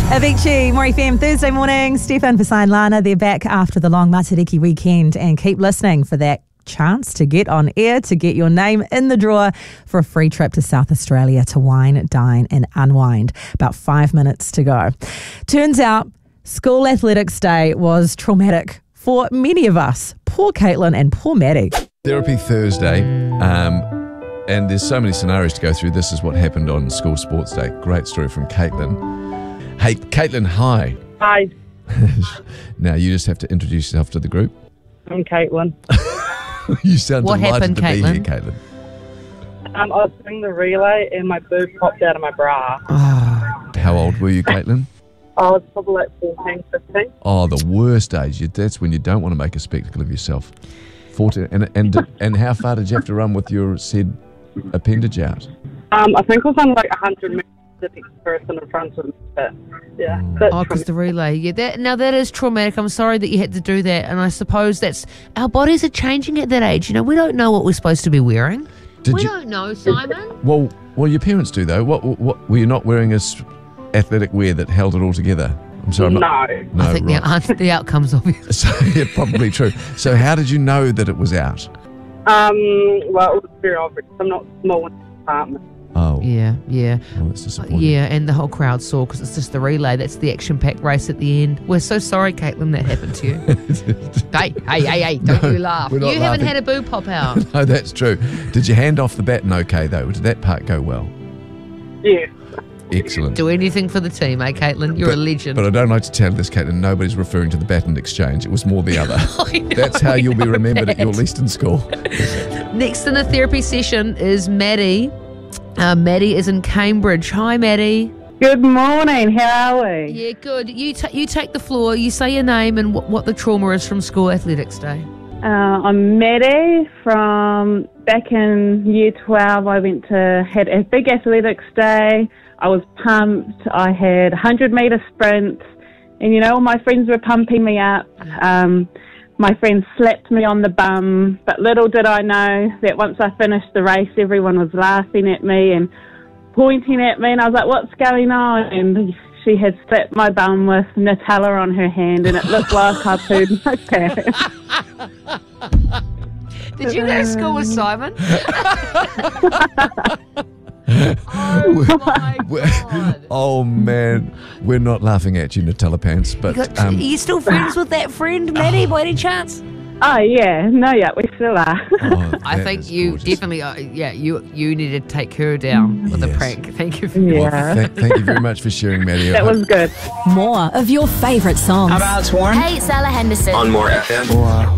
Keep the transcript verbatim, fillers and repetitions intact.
Avicii, More F M, Thursday morning. Stefan Fasai and Lana, they're back after the long Matariki weekend, and keep listening for that chance to get on air, to get your name in the draw for a free trip to South Australia to wine, dine and unwind. About five minutes to go. Turns out School Athletics Day was traumatic for many of us. Poor Caitlin and poor Maddie. Therapy Thursday, um, and there's so many scenarios to go through. This is what happened on School Sports Day. Great story from Caitlin. Hey, Caitlin, hi. Hi, Now, you just have to introduce yourself to the group. I'm Caitlin. You sound What delighted happened, to be Caitlin? here, Caitlin. Um, I was doing the relay and my boob popped out of my bra. How old were you, Caitlin? I was probably like fourteen, fifteen. Oh, the worst age. You- That's when you don't want to make a spectacle of yourself. fourteen. And, and, and how far did you have to run with your said appendage out? Um, I think I was on like one hundred metres the next person in front of me. But yeah. That's Oh, because the relay. Yeah, that now that is traumatic. I'm sorry that you had to do that, and I suppose that's our bodies are changing at that age. You know, we don't know what we're supposed to be wearing. Did we you? don't know, Simon. Well, well, your parents do though. What, what were you not wearing a s- athletic wear that held it all together? I'm sorry. I'm not, no. no, I think right. the, answer, the outcome's obvious. So, yeah, probably true. So, how did you know that it was out? Um, well, it was very obvious. I'm not small in the apartment. Oh, Yeah, yeah, well, that's disappointing. yeah. And the whole crowd saw because it's just the relay. That's the action-packed race at the end. We're so sorry, Caitlin, that happened to you. hey, hey, hey, hey! Don't No, you laugh. we're You not haven't laughing. had a boob pop out. No, that's true. Did you hand off the baton okay, though? Did that part go well? Yeah. Excellent. Do anything for the team, eh, Caitlin? You're but, a legend. But I don't like to tell this, Caitlin. Nobody's referring to the baton exchange. It was more the other. I know, That's how I you'll be know remembered at your that. Leaston school. Next in the therapy session is Maddie. Uh, Maddie is in Cambridge. Hi, Maddie. Good morning. How are we? Yeah, good. You ta- you take the floor. You say your name and wh- what the trauma is from School Athletics Day. Uh, I'm Maddie from back in year twelve. I went to, had a big athletics day. I was pumped. I had one hundred metre sprints. And, you know, all my friends were pumping me up. Um, my friends slapped me on the bum. But little did I know that once I finished the race, everyone was laughing at me and pointing at me. And I was like, what's going on? And she had slapped my bum with Nutella on her hand. And it looked like I pooed my pants. Did you go to school with Simon? oh my God. Oh, man. We're not laughing at you, Nutella Pants, but... You got- um, are you still friends with that friend, Maddie, by any chance? Oh, yeah. No, yeah, we still are. oh, I that think is you gorgeous. definitely, uh, yeah, you you need to take her down with Yes. a prank. Thank you for Well, Yeah. th- thank you very much for sharing, Maddie. That was good. More of your favourite songs. Hey, it's Ella Henderson. On More F M.